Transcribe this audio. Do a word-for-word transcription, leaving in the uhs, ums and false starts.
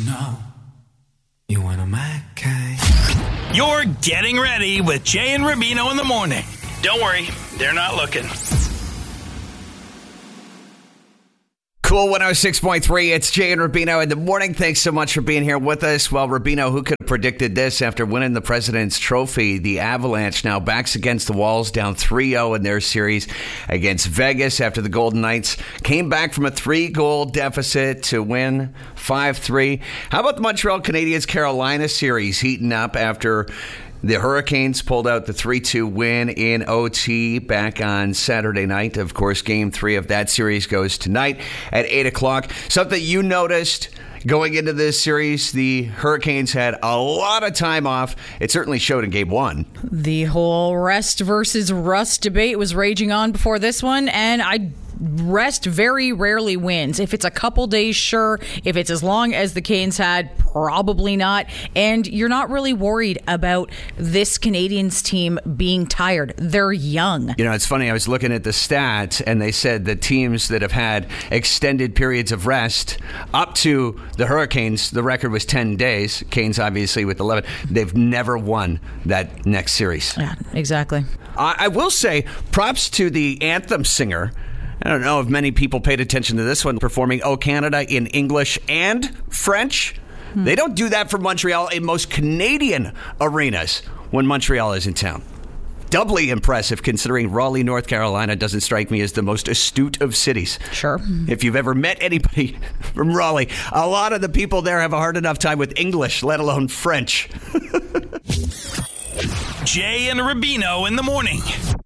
know you want a Mac guy. You're getting ready with Jay and Rubino in the morning. Don't worry, they're not looking. Cool one oh six point three. It's Jay and Rubino in the morning. Thanks so much for being here with us. Well, Rubino, who could have predicted this after winning the President's Trophy? The Avalanche now backs against the walls, down three oh in their series against Vegas after the Golden Knights came back from a three-goal deficit to win five three. How about the Montreal Canadiens-Carolina series heating up after the Hurricanes pulled out the three two win in O T back on Saturday night? Of course, game three of that series goes tonight at eight o'clock. Something you noticed going into this series, the Hurricanes had a lot of time off. It certainly showed in game one. The whole rest versus rust debate was raging on before this one, and I rest very rarely wins. If it's a couple days, sure. If it's as long as the Canes had, probably not. And you're not really worried about this Canadiens team being tired. They're young. You know, it's funny. I was looking at the stats, and they said the teams that have had extended periods of rest up to the Hurricanes, the record was ten days. Canes, obviously, with eleven. They've never won that next series. Yeah, exactly. I, I will say props to the anthem singer. I don't know if many people paid attention to this one, performing O Canada in English and French. Hmm. They don't do that for Montreal in most Canadian arenas when Montreal is in town. Doubly impressive considering Raleigh, North Carolina doesn't strike me as the most astute of cities. Sure. If you've ever met anybody from Raleigh, a lot of the people there have a hard enough time with English, let alone French. Jay and Rubino in the morning.